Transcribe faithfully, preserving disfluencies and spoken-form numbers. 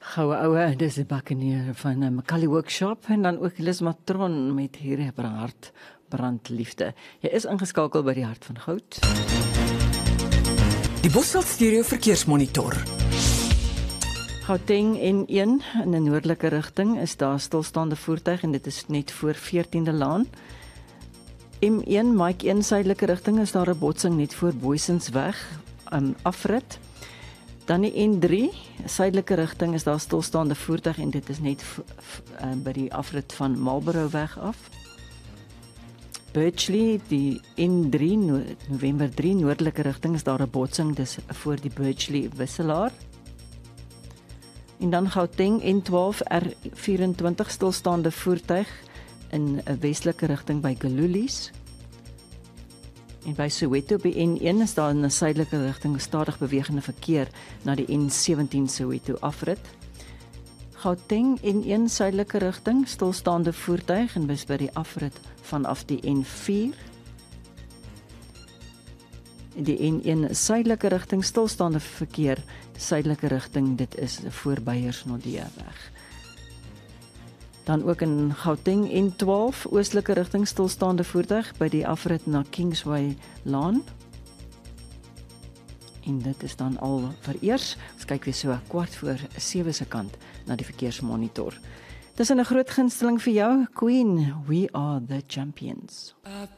Goue ouwe, dis die bakkenier van 'n Macaulay Workshop en dan ook Liz Matron met hierdie hart brandliefde. Jy is ingeskakel by die Hart van Goud. Die Bosveld Stereo Verkeersmonitor. Gauteng N een in 'n noordelike rigting is daar stilstaande voertuig en dit is net voor veertiende Laan. M een Mike een suidelike rigting is daar 'n botsing net voor Boysensweg, 'n afrit. Dan die N drie, suidelike rigting is daar stilstaande voertuig en dit is net uh, by die afrit van Marlborough af. Birchley, die N drie, November drie, noordelike rigting is daar 'n botsing, dis voor die Birchley wisselaar. En dan Gauteng N twaalf R vyf-en-twintig stilstaande voertuig in 'n westelike rigting by Galulies. En by Soweto by N een is daar in 'n suidelike rigting stadig bewegende verkeer na die N sewentien Soweto afrit. Gauteng N een suidelike rigting, stilstaande voertuig en bis by die afrit vanaf die N vier. Die N een suidelike rigting, stilstaande verkeer, suidelike rigting, dit is voor Beiersnodeweg. Dan ook in Gauteng N twaalf, oostelike rigting, stilstaande voertuig by die afrit na Kingsway Laan. En dit is dan al vereers. Ons kyk weer so kwart voor sewe se kant na die verkeersmonitor. Dis 'n groot gunsteling vir jou, Queen, We Are the Champions. Up